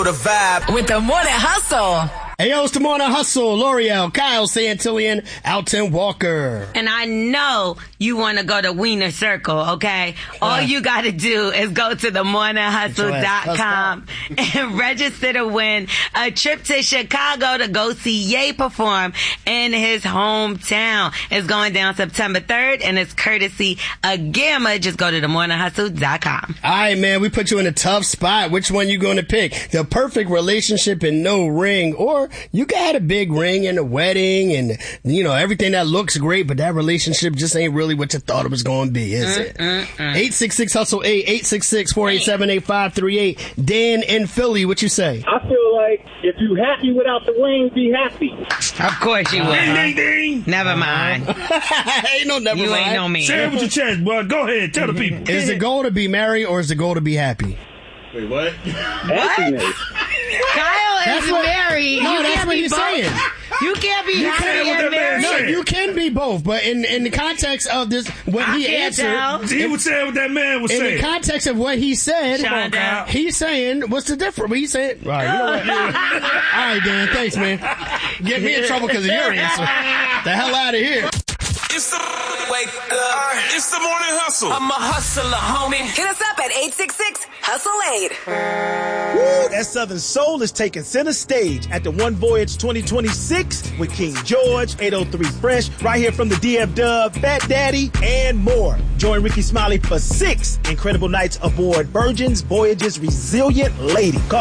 the vibe. With the Morning Hustle. Hey, yo, it's the Morning Hustle. L'Oreal, Kyle Santillian, Alton Walker. And I know you want to go to Wiener Circle, okay? All you got to do is go to themorninghustle.com and register to win a trip to Chicago to go see Ye perform in his hometown. It's going down September 3rd, and it's courtesy of Gamma. Just go to themorninghustle.com. All right, man, we put you in a tough spot. Which one you going to pick? The perfect relationship and no ring, or you got a big ring and a wedding and, you know, everything that looks great, but that relationship just ain't really what you thought it was going to be, is it? 866-HUSTLE-8, 866-487-8538. Dan in Philly, what you say? I feel like if you happy without the ring, be happy. Of course you would. Ding, ding, ding. Never mind. Ain't no never You mind. ain't no me. Say it with your chest, boy. Go ahead. Tell the people. Is the goal to be married or is the goal to be happy? Wait, what? Happiness. Kyle is married. No, You that's can't what be he's both. saying. You can't be can't happy with and that man married. No, saying. you can be both, but in the context of this, what I he can't answered, tell. He was saying what that man was in saying. the context of what he said, Shonda. he's saying, what's the difference? He's saying, all right, you know what? All right, Dan, thanks, man. Get me in trouble because of your answer. The hell out of here. It's the wake up. It's the morning hustle. I'm a hustler, homie. Hit us up at 866-HUSTLE-8. Woo, that Southern Soul is taking center stage at the One Voyage 2026 with King George, 803 Fresh, right here from the DF Dub, Fat Daddy, and more. Join Ricky Smiley for 6 incredible nights aboard Virgin's Voyage's Resilient Lady. Call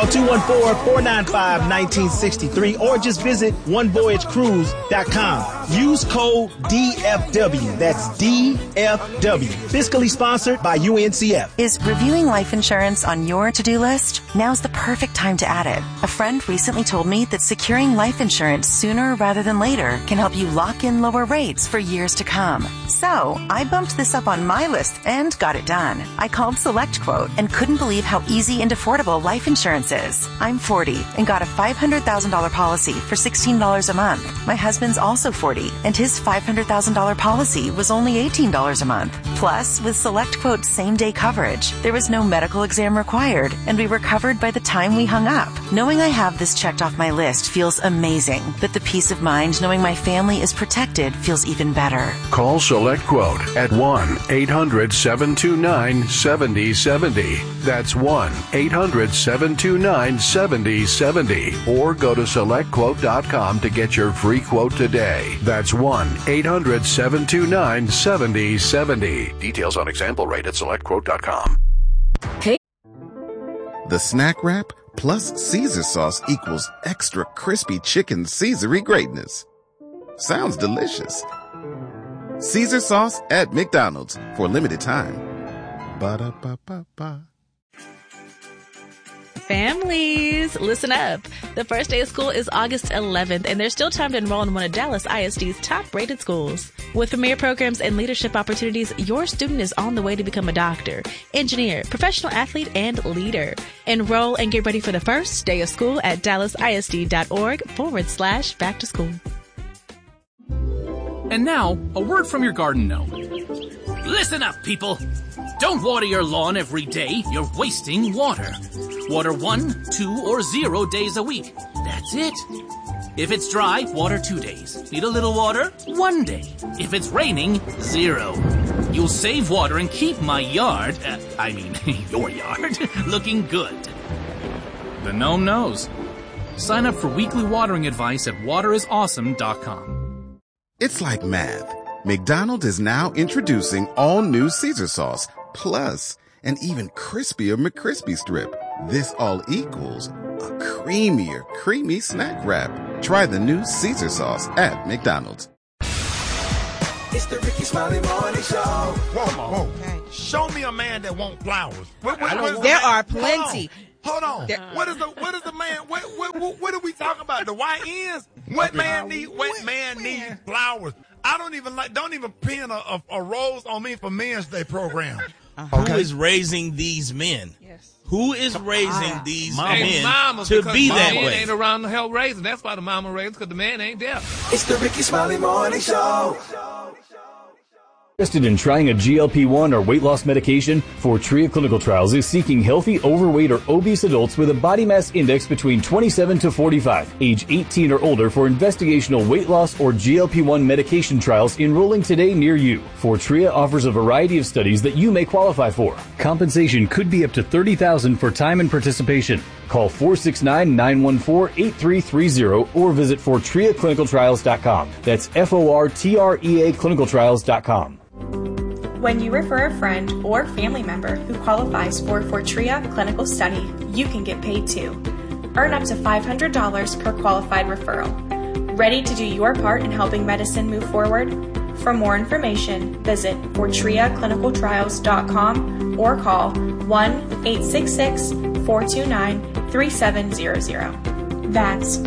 214-495-1963 or just visit onevoyagecruise.com. Use code DFW. That's DFW. Fiscally sponsored by UNCF. Is reviewing life insurance on your to-do list? Now's the perfect time to add it. A friend recently told me that securing life insurance sooner rather than later can help you lock in lower rates for years to come. So I bumped this up on my list and got it done. I called SelectQuote and couldn't believe how easy and affordable life insurance is. I'm 40 and got a $500,000 policy for $16 a month. My husband's also 40 and his $500,000 policy was only $18 a month. Plus, with SelectQuote's same-day coverage, there was no medical exam required, and we were covered by the time we hung up. Knowing I have this checked off my list feels amazing, but the peace of mind knowing my family is protected feels even better. Call SelectQuote at 1-800-729-7070. That's 1-800-729-7070. Or go to SelectQuote.com to get your free quote today. That's 1-800-729-7070. Details on example rate at SelectQuote.com. The snack wrap plus Caesar sauce equals extra crispy chicken Caesar-y greatness. Sounds delicious. Caesar sauce at McDonald's for a limited time. Ba-da-ba-ba-ba. Families, listen up. The first day of school is August 11th, and there's still time to enroll in one of Dallas ISD's top-rated schools. With premier programs and leadership opportunities, your student is on the way to become a doctor, engineer, professional athlete, and leader. Enroll and get ready for the first day of school at dallasisd.org/back to school. And now, a word from your garden gnome. Listen up, people. Don't water your lawn every day. You're wasting water. Water 1, 2, or 0 days a week. That's it. If it's dry, water 2 days. Need a little water? 1 day. If it's raining, 0. You'll save water and keep my yard, your yard, looking good. The gnome knows. Sign up for weekly watering advice at waterisawesome.com. It's like math. McDonald's is now introducing all new Caesar sauce, plus an even crispier McCrispy strip. This all equals a creamier, creamy snack wrap. Try the new Caesar sauce at McDonald's. It's the Ricky Smiley Morning Show. Whoa. Okay. Show me a man that wants flowers. There are plenty. Hold on. What is the man? What are we talking about? The YNs? What man needs flowers? I don't even pin a rose on me for Men's Day program. Who is raising these men? Yes. Who is raising these men mamas, to be that man way? Ain't around to help raise them. That's why the mama raised, because the man ain't there. It's the Ricky Smiley Morning Show. Interested in trying a GLP-1 or weight loss medication? Fortrea Clinical Trials is seeking healthy, overweight, or obese adults with a body mass index between 27 to 45, age 18 or older for investigational weight loss or GLP-1 medication trials enrolling today near you. Fortrea offers a variety of studies that you may qualify for. Compensation could be up to $30,000 for time and participation. Call 469-914-8330 or visit FortreaClinicalTrials.com. That's FORTREA clinicaltrials.com. When you refer a friend or family member who qualifies for Fortrea Clinical Study, you can get paid too. Earn up to $500 per qualified referral. Ready to do your part in helping medicine move forward? For more information, visit FortreaClinicalTrials.com or call 1-866-429-3700. That's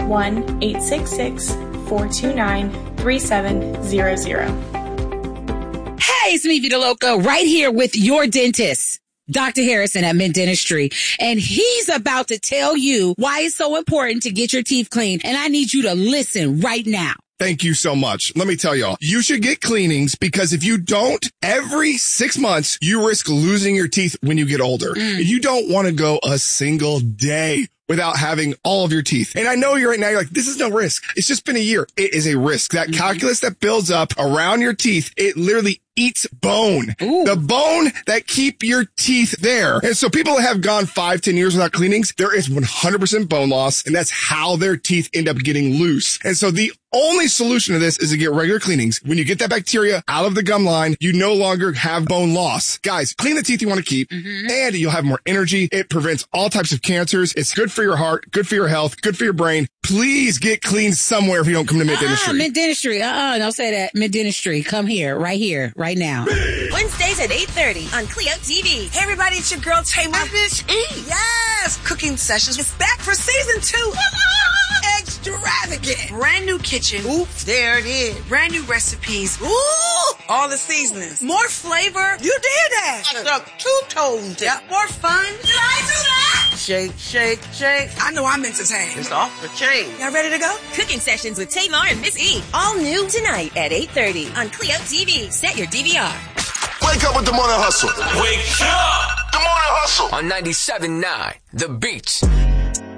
1-866-429-3700. Hey, it's me, Vita Loca, right here with your dentist, Dr. Harrison at Mint Dentistry. And he's about to tell you why it's so important to get your teeth clean. And I need you to listen right now. Thank you so much. Let me tell y'all, you should get cleanings because if you don't, every 6 months, you risk losing your teeth when you get older. You don't want to go a single day without having all of your teeth. And I know you're like, this is no risk. It's just been a year. It is a risk. That calculus that builds up around your teeth, it literally eats bone. Ooh. The bone that keep your teeth there. And so people that have gone 5-10 years without cleanings, there is 100% bone loss, and that's how their teeth end up getting loose. And so the only solution to this is to get regular cleanings. When you get that bacteria out of the gum line, you no longer have bone loss. Guys, clean the teeth you want to keep, and you'll have more energy. It prevents all types of cancers. It's good for your heart, good for your health, good for your brain. Please get clean somewhere if you don't come to Mint Dentistry. Mint Dentistry. Don't say that. Mint Dentistry. Come here, right now. Wednesdays at 8:30 on Clio TV. Hey everybody, it's your girl Tamar. Miss E. Yes, Cooking Sessions is back for season 2. Extravagant. Brand new kitchen. Oops, there it is. Brand new recipes. Ooh, all the seasonings. More flavor. You did that. Stuck 2 toes. Yep. More fun. Did I do that? Shake, shake, shake. I know I'm entertained. It's off the chain. Y'all ready to go? Cooking Sessions with Tamar and Miss E. All new tonight at 8:30 on Clio TV. Set your DVR. Wake up with the Morning Hustle. Wake up! The Morning Hustle. On 97.9, The Beat.